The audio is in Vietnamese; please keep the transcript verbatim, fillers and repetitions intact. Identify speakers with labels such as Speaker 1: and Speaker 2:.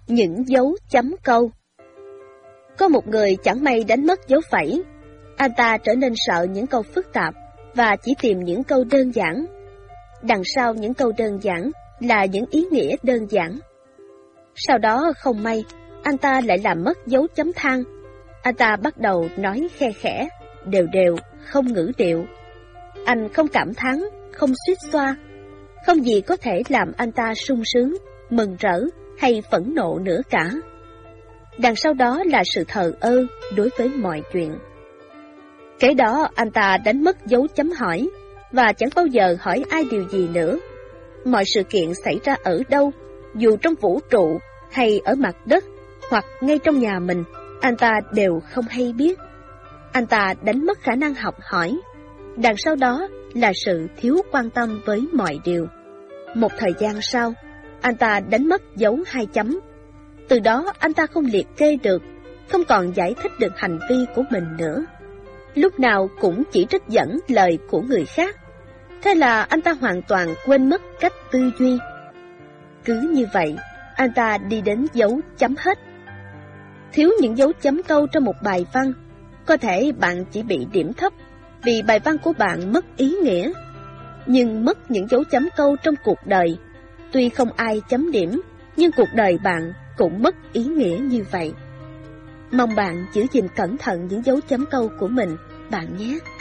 Speaker 1: Những dấu chấm câu. Có một người chẳng may đánh mất dấu phẩy. Anh ta trở nên sợ những câu phức tạp và chỉ tìm những câu đơn giản. Đằng sau những câu đơn giản là những ý nghĩa đơn giản. Sau đó không may, anh ta lại làm mất dấu chấm than. Anh ta bắt đầu nói khe khẽ, đều đều, không ngữ điệu. Anh không cảm thán, không suýt xoa. Không gì có thể làm anh ta sung sướng, mừng rỡ hay phẫn nộ nữa cả. Đằng sau đó là sự thờ ơ đối với mọi chuyện. Kế đó anh ta đánh mất dấu chấm hỏi và chẳng bao giờ hỏi ai điều gì nữa. Mọi sự kiện xảy ra ở đâu, dù trong vũ trụ hay ở mặt đất hoặc ngay trong nhà mình, anh ta đều không hay biết. Anh ta đánh mất khả năng học hỏi. Đằng sau đó là sự thiếu quan tâm với mọi điều. Một thời gian sau, anh ta đánh mất dấu hai chấm. Từ đó anh ta không liệt kê được, không còn giải thích được hành vi của mình nữa. Lúc nào cũng chỉ trích dẫn lời của người khác. Thế là anh ta hoàn toàn quên mất cách tư duy. Cứ như vậy, anh ta đi đến dấu chấm hết. Thiếu những dấu chấm câu trong một bài văn, có thể bạn chỉ bị điểm thấp vì bài văn của bạn mất ý nghĩa. Nhưng mất những dấu chấm câu trong cuộc đời, tuy không ai chấm điểm, nhưng cuộc đời bạn cũng mất ý nghĩa như vậy. Mong bạn giữ gìn cẩn thận những dấu chấm câu của mình, bạn nhé.